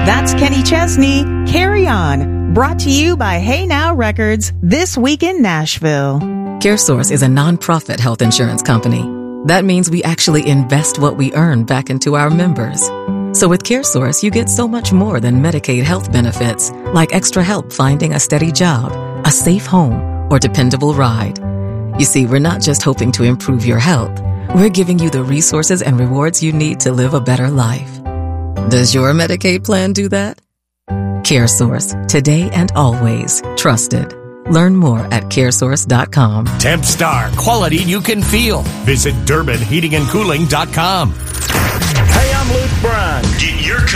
That's Kenny Chesney, Carry On, brought to you by Hey Now Records, This Week in Nashville. CareSource is a nonprofit health insurance company. That means we actually invest what we earn back into our members. So with CareSource, you get so much more than Medicaid health benefits, like extra help finding a steady job, a safe home, or dependable ride. You see, we're not just hoping to improve your health. We're giving you the resources and rewards you need to live a better life. Does your Medicaid plan do that? CareSource, today and always trusted. Learn more at caresource.com. Tempstar, quality you can feel. Visit DurbinHeatingandCooling.com. Hey, I'm Luke Bryan. Get